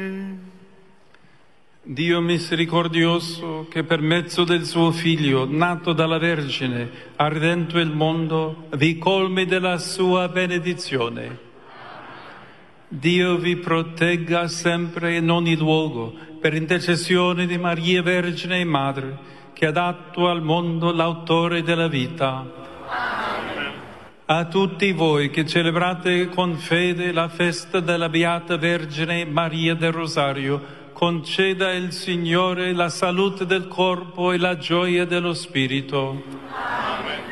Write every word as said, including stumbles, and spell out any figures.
Dio misericordioso, che per mezzo del suo Figlio, nato dalla Vergine, ha redento il mondo, vi colmi della sua benedizione. Dio vi protegga sempre in ogni luogo, per intercessione di Maria Vergine e Madre, che ha dato al mondo l'autore della vita. Amen. A tutti voi che celebrate con fede la festa della Beata Vergine Maria del Rosario, conceda il Signore la salute del corpo e la gioia dello spirito. Amen.